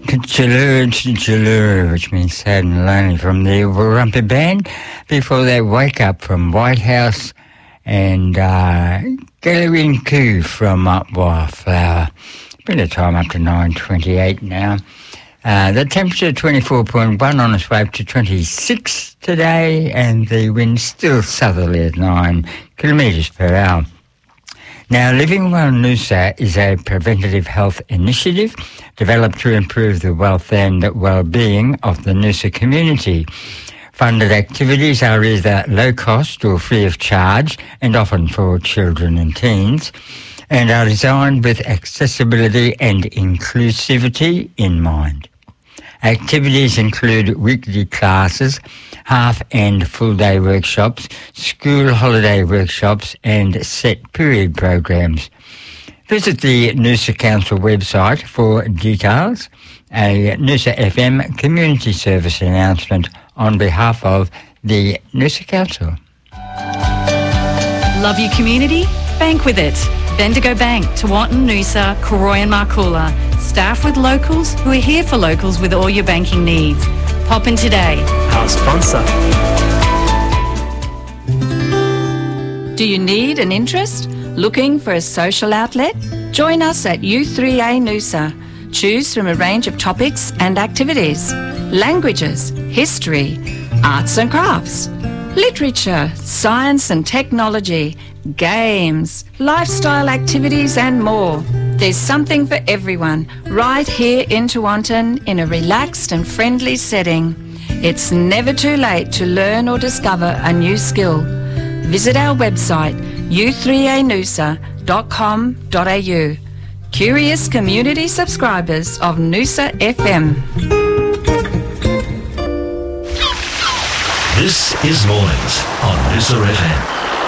Jalur, which means sad and lonely, from the Warumpi Band. Before they Wake Up from White House, and Gallery Coo from Wildflower. Bit of time up to 9:28 now. The temperature 24.1, on its way up to 26 today, and the wind still southerly at 9 kilometres per hour. Now, Living Well Noosa is a preventative health initiative developed to improve the wealth and well-being of the Noosa community. Funded activities are either low cost or free of charge, and often for children and teens, and are designed with accessibility and inclusivity in mind. Activities include weekly classes, half and full day workshops, school holiday workshops, and set period programs. Visit the Noosa Council website for details. A Noosa FM community service announcement on behalf of the Noosa Council. Love your community? Bank with it. Bendigo Bank, Tewantin, Noosa, Koroi and Marcoola. Staff with locals who are here for locals with all your banking needs. Pop in today. Our sponsor. Do you need an interest? Looking for a social outlet? Join us at U3A Noosa. Choose from a range of topics and activities. Languages, history, arts and crafts, literature, science and technology, games, lifestyle activities and more. There's something for everyone right here in Tewantin in a relaxed and friendly setting. It's never too late to learn or discover a new skill. Visit our website u3anoosa.com.au. Curious community subscribers of Noosa FM. This is Mornings on Noosa FM.